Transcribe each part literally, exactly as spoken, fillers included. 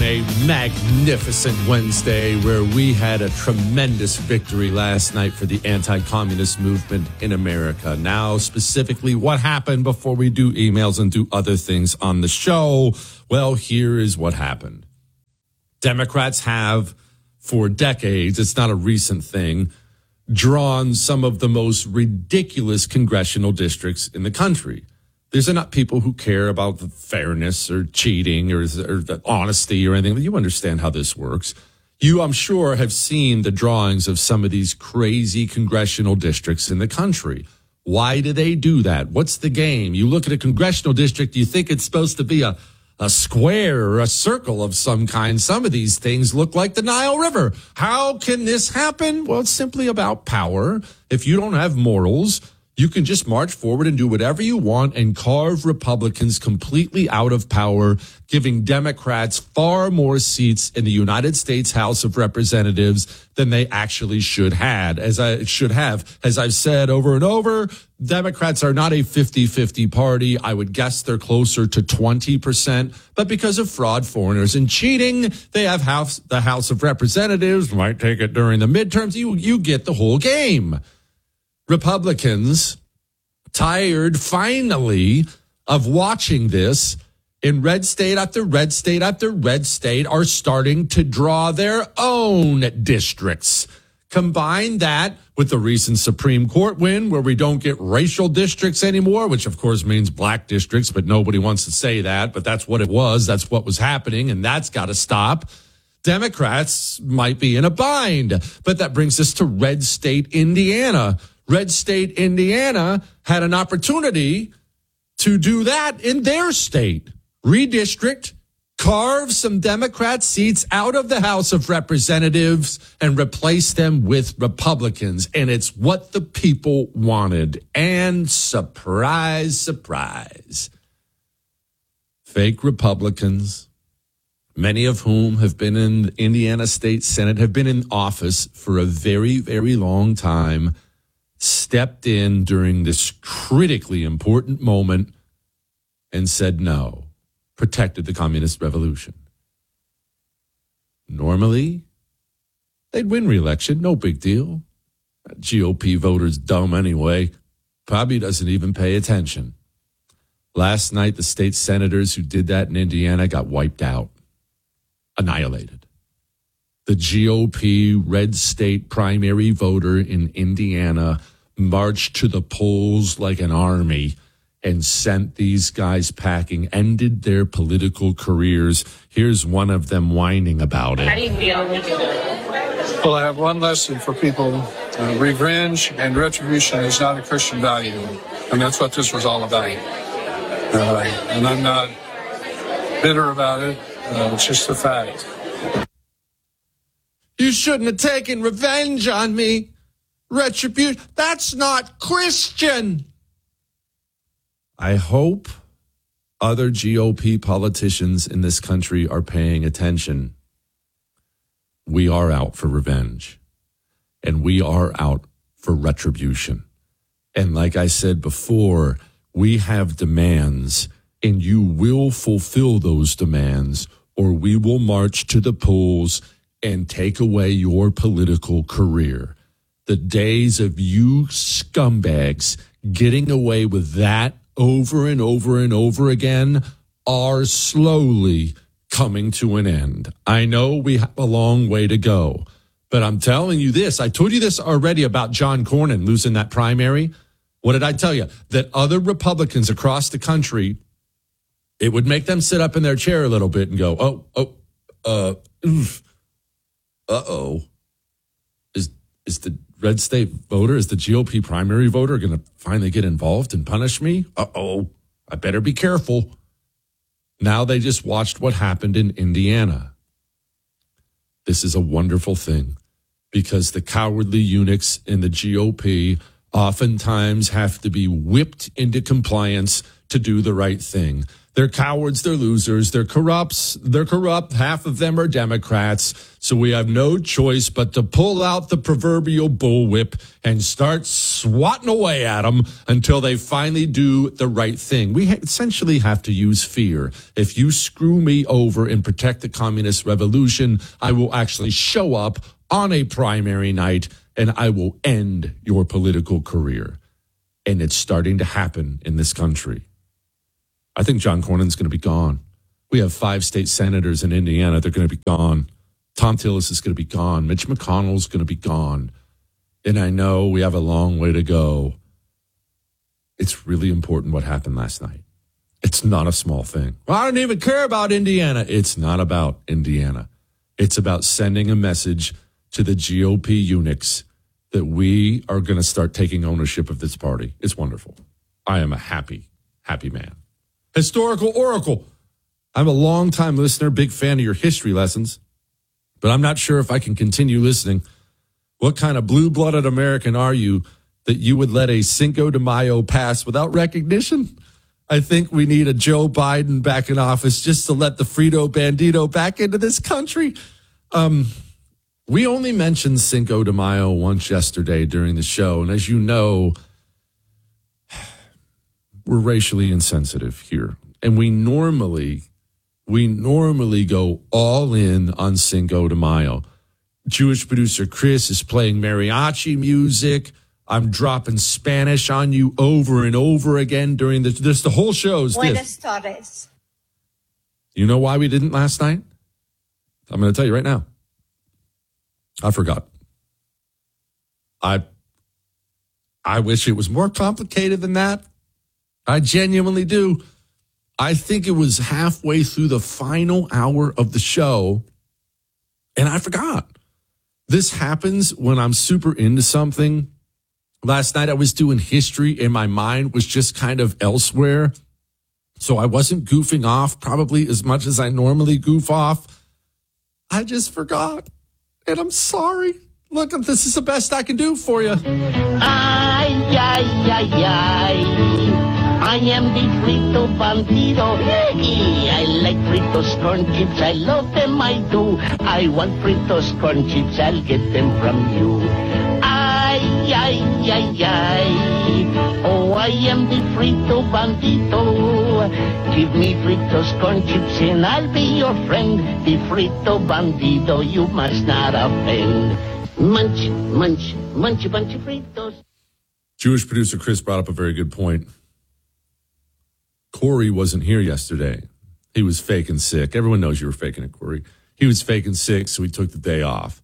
a magnificent Wednesday where we had a tremendous victory last night for the anti-communist movement in America. Now, specifically, what happened before we do emails and do other things on the show? Well, here is what happened. Democrats have, for decades, it's not a recent thing, drawn some of the most ridiculous congressional districts in the country. These are not people who care about the fairness or cheating or, or the honesty or anything. But you understand how this works. You, I'm sure, have seen the drawings of some of these crazy congressional districts in the country. Why do they do that? What's the game? You look at a congressional district, you think it's supposed to be a, a square or a circle of some kind. Some of these things look like the Nile River. How can this happen? Well, it's simply about power. If you don't have morals, you can just march forward and do whatever you want and carve Republicans completely out of power, giving Democrats far more seats in the United States House of Representatives than they actually should had. As I should have, as I've said over and over, Democrats are not a fifty-fifty party. I would guess they're closer to twenty percent. But because of fraud, foreigners, and cheating, they have house, the House of Representatives, might take it during the midterms. You, you get the whole game. Republicans, tired finally of watching this, in red state after red state after red state, are starting to draw their own districts. Combine that with the recent Supreme Court win where we don't get racial districts anymore, which of course means black districts, but nobody wants to say that. But that's what it was. That's what was happening, and that's got to stop. Democrats might be in a bind, but that brings us to red state Indiana. Red state Indiana had an opportunity to do that in their state. Redistrict, carve some Democrat seats out of the House of Representatives and replace them with Republicans. And it's what the people wanted. And surprise, surprise, fake Republicans, many of whom have been in the Indiana State Senate, have been in office for a very, very long time, stepped in during this critically important moment and said no, protected the communist revolution. Normally, they'd win re-election, no big deal. G O P voter's dumb anyway, probably doesn't even pay attention. Last night, the state senators who did that in Indiana got wiped out, annihilated. The G O P red state primary voter in Indiana marched to the polls like an army and sent these guys packing, ended their political careers. Here's one of them whining about it. How do you feel? Well, I have one lesson for people. Uh, revenge and retribution is not a Christian value. And that's what this was all about. Uh, and I'm not bitter about it. Uh, it's just a fact. You shouldn't have taken revenge on me. Retribution. That's not Christian. I hope other G O P politicians in this country are paying attention. We are out for revenge. And we are out for retribution. And like I said before, we have demands, and you will fulfill those demands, or we will march to the polls and take away your political career. The days of you scumbags getting away with that over and over and over again are slowly coming to an end. I know we have a long way to go, but I'm telling you this. I told you this already about John Cornyn losing that primary. What did I tell you? That other Republicans across the country, it would make them sit up in their chair a little bit and go, oh, oh, uh, oof. Uh-oh. Is is the red state voter, is the G O P primary voter going to finally get involved and punish me? Uh-oh. I better be careful. Now they just watched what happened in Indiana. This is a wonderful thing because the cowardly eunuchs in the G O P oftentimes have to be whipped into compliance to do the right thing. They're cowards, they're losers, they're corrupts, they're corrupt, half of them are Democrats, so we have no choice but to pull out the proverbial bullwhip and start swatting away at them until they finally do the right thing. We essentially have to use fear. If you screw me over and protect the communist revolution, I will actually show up on a primary night and I will end your political career. And it's starting to happen in this country. I think John Cornyn's going to be gone. We have five state senators in Indiana. They're going to be gone. Tom Tillis is going to be gone. Mitch McConnell's going to be gone. And I know we have a long way to go. It's really important what happened last night. It's not a small thing. Well, I don't even care about Indiana. It's not about Indiana. It's about sending a message to the G O P eunuchs that we are going to start taking ownership of this party. It's wonderful. I am a happy, happy man. Historical Oracle. I'm a longtime listener, big fan of your history lessons, but I'm not sure if I can continue listening. What kind of blue-blooded American are you that you would let a Cinco de Mayo pass without recognition? I think we need a Joe Biden back in office just to let the Frito Bandito back into this country. Um, we only mentioned Cinco de Mayo once yesterday during the show, and as you know, we're racially insensitive here. And we normally, we normally go all in on Cinco de Mayo. Jewish producer Chris is playing mariachi music. I'm dropping Spanish on you over and over again during the, this, the whole show's Buenas tardes. You know why we didn't last night? I'm going to tell you right now. I forgot. I, I wish it was more complicated than that. I genuinely do. I think it was halfway through the final hour of the show, and I forgot. This happens when I'm super into something. Last night I was doing history, and my mind was just kind of elsewhere, so I wasn't goofing off probably as much as I normally goof off. I just forgot, and I'm sorry. Look, this is the best I can do for you. Ay, ay, ay, ay. I am the Frito Bandido. I like Fritos corn chips. I love them, I do. I want Fritos corn chips. I'll get them from you. Ay, ay, ay, ay. Oh, I am the Frito Bandito. Give me Fritos corn chips and I'll be your friend. The Frito Bandido, you must not offend. Munch, munch, munch a bunch of Fritos. Jewish producer Chris brought up a very good point. Corey wasn't here yesterday. He was faking sick. Everyone knows you were faking it, Corey. He was faking sick, so he took the day off.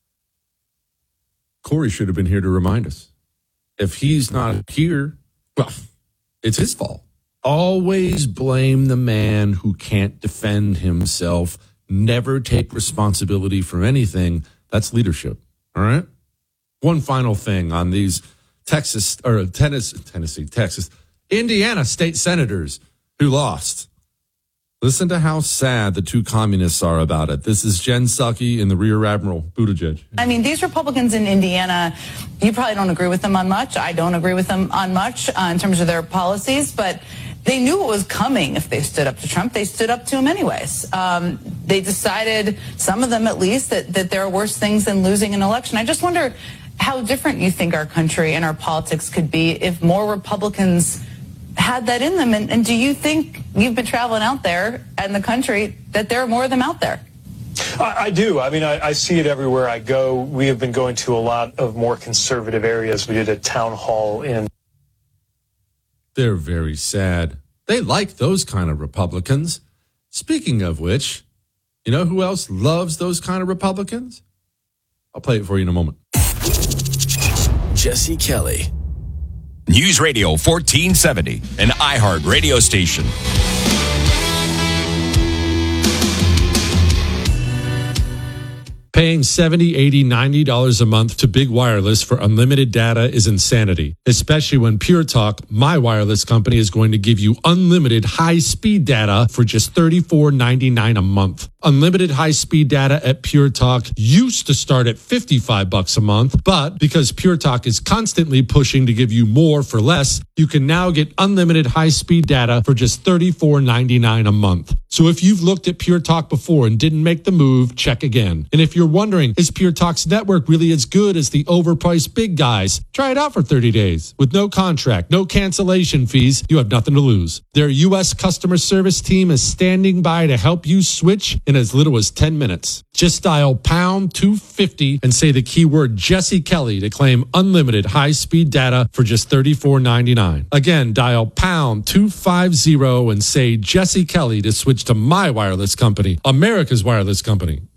Corey should have been here to remind us. If he's not here, well, it's his fault. Always blame the man who can't defend himself. Never take responsibility for anything. That's leadership. All right? One final thing on these Texas, or Tennessee, Tennessee, Texas, Indiana state senators who lost. Listen to how sad the two communists are about it. This is Jen Psaki and the Rear Admiral Buttigieg. I mean, these Republicans in Indiana, you probably don't agree with them on much. I don't agree with them on much uh, in terms of their policies, but they knew it was coming if they stood up to Trump. They stood up to him anyways. Um, they decided, some of them at least, that, that there are worse things than losing an election. I just wonder how different you think our country and our politics could be if more Republicans had that in them. And, and do you think, you've been traveling out there and the country, that there are more of them out there? I, I do. I mean, I, I see it everywhere I go. We have been going to a lot of more conservative areas. We did a town hall in. They're very sad. They like those kind of Republicans. Speaking of which, you know who else loves those kind of Republicans? I'll play it for you in a moment. Jesse Kelly. News Radio fourteen seventy, an iHeart radio station. Pay Paying seventy dollars, eighty dollars, ninety dollars a month to Big Wireless for unlimited data is insanity, especially when Pure Talk, my wireless company, is going to give you unlimited high-speed data for just thirty-four ninety-nine a month. Unlimited high-speed data at Pure Talk used to start at fifty-five bucks a month, but because Pure Talk is constantly pushing to give you more for less, you can now get unlimited high-speed data for just thirty-four ninety-nine a month. So if you've looked at Pure Talk before and didn't make the move, check again. And if you're wondering, is Pure Talk's network really as good as the overpriced big guys? Try it out for thirty days. With no contract, no cancellation fees, you have nothing to lose. Their U S customer service team is standing by to help you switch in as little as ten minutes. Just dial pound two fifty and say the keyword Jesse Kelly to claim unlimited high-speed data for just thirty-four ninety-nine. Again, dial pound two fifty and say Jesse Kelly to switch to my wireless company, America's wireless company.